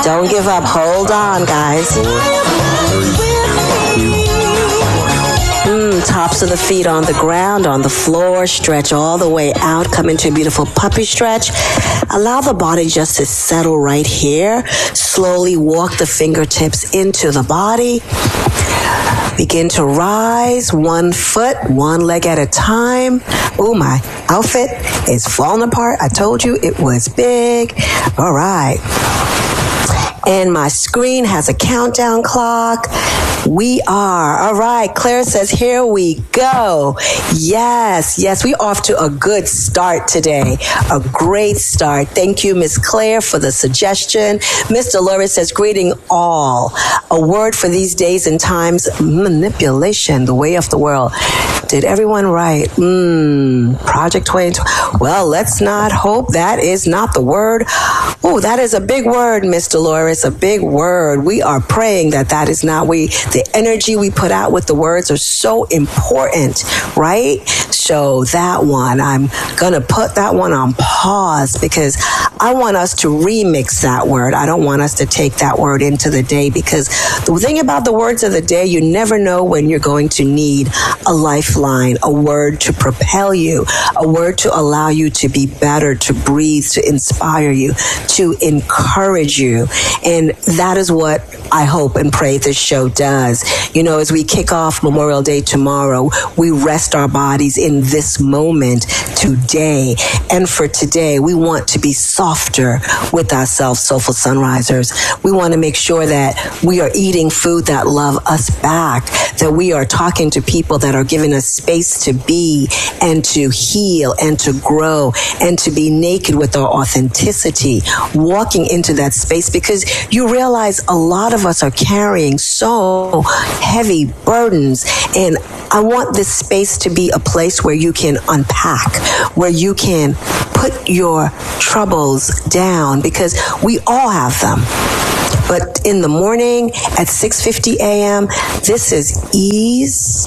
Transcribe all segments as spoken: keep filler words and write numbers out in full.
Don't give up. Hold on, guys. Mm, tops of the feet on the ground, on the floor. Stretch all the way out. Come into a beautiful puppy stretch. Allow the body just to settle right here. Slowly walk the fingertips into the body. Begin to rise one foot, one leg at a time. Oh, my outfit is falling apart. I told you it was big. All right. And my screen has a countdown clock. We are. All right. Claire says, here we go. Yes. Yes. We off to a good start today. A great start. Thank you, Miss Claire, for the suggestion. Miss Dolores says, greeting all. A word for these days and times, manipulation, the way of the world. Did everyone write? Mm, Project twenty twenty. Well, let's not hope that is not the word. Oh, that is a big word, Miss Dolores, a big word. We are praying that that is not we. The energy we put out with the words are so important, right? So that one, I'm going to put that one on pause because I want us to remix that word. I don't want us to take that word into the day because the thing about the words of the day, you never know when you're going to need a lifeline, a word to propel you, a word to allow you to be better, to breathe, to inspire you, to encourage you. And that is what I hope and pray this show does. You know, as we kick off Memorial Day tomorrow, we rest our bodies in this moment today. And for today, we want to be softer with ourselves, Soulful Sunrisers. We want to make sure that we are eating food that love us back, that we are talking to people that are giving us space to be and to heal and to grow and to be naked with our authenticity, walking into that space because you realize a lot of us are carrying so heavy burdens. And I want this space to be a place where you can unpack, where you can put your troubles down because we all have them. But in the morning at six fifty a.m., this is ease,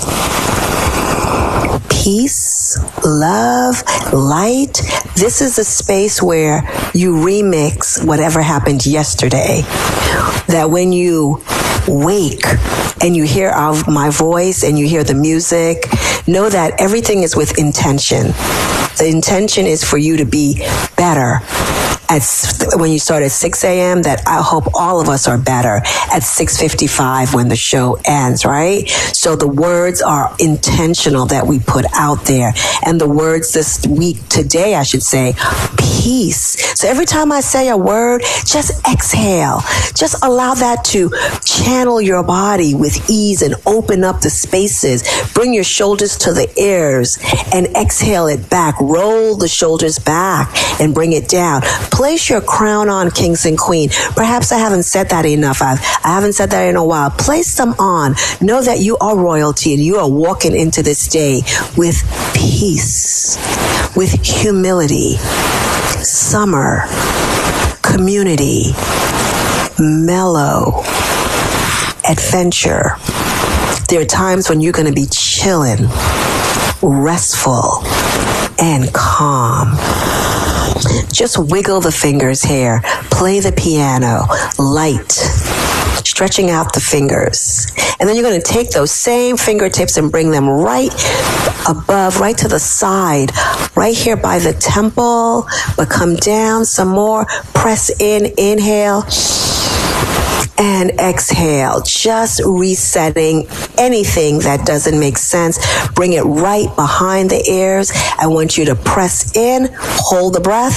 peace, love, light. This is a space where you remix whatever happened yesterday. That when you wake and you hear our, my voice and you hear the music, know that everything is with intention. The intention is for you to be better. At, when you start at six a.m., that I hope all of us are better at six fifty-five when the show ends, right? So the words are intentional that we put out there. And the words this week, today, I should say, peace. So every time I say a word, just exhale. Just allow that to channel your body with ease and open up the spaces. Bring your shoulders to the ears and exhale it back. Roll the shoulders back and bring it down. Place your crown on, kings and queen. Perhaps I haven't said that enough. I've, I haven't said that in a while. Place them on. Know that you are royalty and you are walking into this day with peace, with humility, summer, community, mellow, adventure. There are times when you're going to be chilling, restful, and calm. Just wiggle the fingers here. Play the piano. Light. Stretching out the fingers. And then you're going to take those same fingertips and bring them right above, right to the side, right here by the temple. But come down some more. Press in. Inhale. And exhale, just resetting anything that doesn't make sense. Bring it right behind the ears. I want you to press in, hold the breath.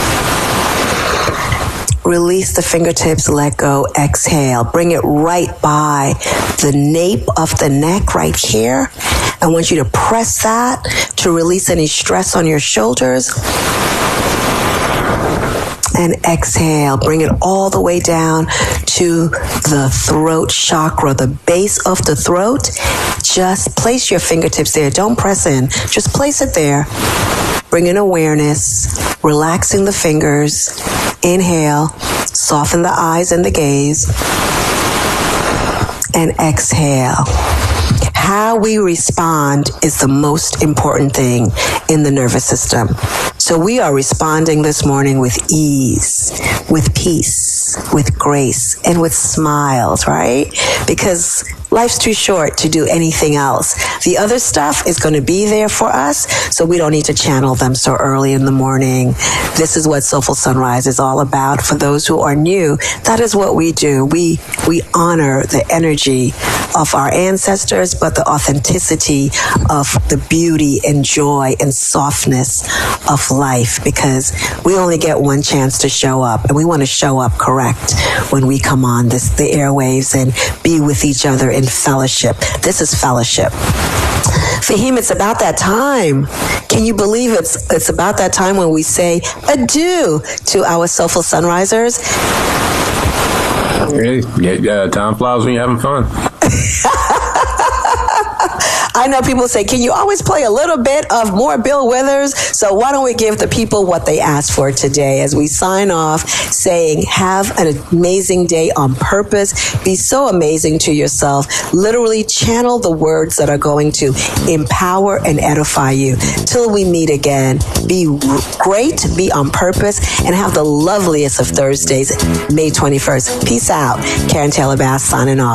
Release the fingertips, let go, exhale. Bring it right by the nape of the neck right here. I want you to press that to release any stress on your shoulders. And exhale, bring it all the way down to the throat chakra, the base of the throat. Just place your fingertips there. Don't press in. Just place it there. Bring in awareness, relaxing the fingers. Inhale, soften the eyes and the gaze. And exhale. How we respond is the most important thing in the nervous system. So we are responding this morning with ease, with peace, with grace, and with smiles, right? Because life's too short to do anything else. The other stuff is going to be there for us, so we don't need to channel them so early in the morning. This is what Soulful Sunrise is all about. For those who are new, that is what we do. We we honor the energy of our ancestors, but the authenticity of the beauty and joy and softness of life, because we only get one chance to show up, and we want to show up correct when we come on this the airwaves and be with each other in fellowship. This is fellowship. Fahim, it's about that time. Can you believe it's it's about that time when we say adieu to our Soulful Sunrisers? Yeah, yeah, time flies when you're having fun. I know people say, can you always play a little bit of more Bill Withers? So why don't we give the people what they asked for today as we sign off, saying, have an amazing day on purpose. Be so amazing to yourself. Literally channel the words that are going to empower and edify you. Till we meet again, be great, be on purpose, and have the loveliest of Thursdays, May twenty-first. Peace out. Karen Taylor Bass signing off.